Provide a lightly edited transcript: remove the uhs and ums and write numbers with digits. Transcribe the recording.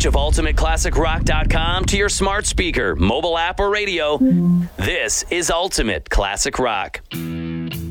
page of UltimateClassicRock.com to your smart speaker, mobile app, or radio. This is Ultimate Classic Rock.